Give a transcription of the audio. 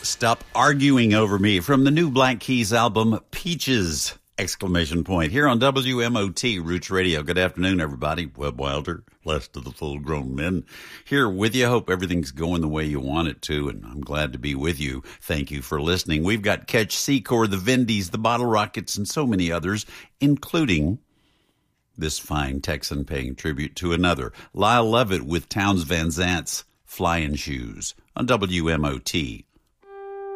Stop arguing over me from the new Black Keys album, Peaches! Exclamation point. Here on WMOT Roots Radio. Good afternoon, everybody. Webb Wilder, last of the full-grown men, here with you. Hope everything's going the way you want it to, and I'm glad to be with you. Thank you for listening. We've got Ketch Secor, the Vindies, the Bottle Rockets, and so many others, including this fine Texan paying tribute to another, Lyle Lovett with Townes Van Zant's Flying Shoes on WMOT